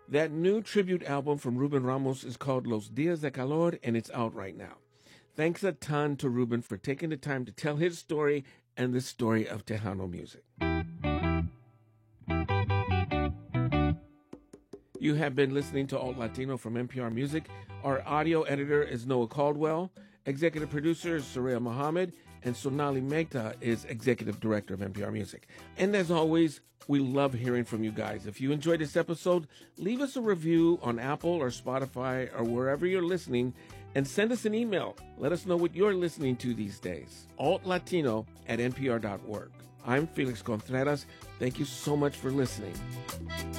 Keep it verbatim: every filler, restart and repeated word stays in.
That new tribute album from Ruben Ramos is called Los Días de Calor, and it's out right now. Thanks a ton to Ruben for taking the time to tell his story and the story of Tejano music. You have been listening to Alt Latino from N P R Music. Our audio editor is Noah Caldwell. Executive producer is Soraya Mohammed. And Sonali Mehta is executive director of N P R Music. And as always, we love hearing from you guys. If you enjoyed this episode, leave us a review on Apple or Spotify or wherever you're listening, and send us an email. Let us know what you're listening to these days. alt latino at n p r dot org. I'm Felix Contreras. Thank you so much for listening.